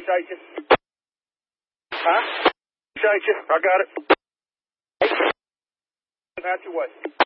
station. Huh? Station. I got it. Out your way.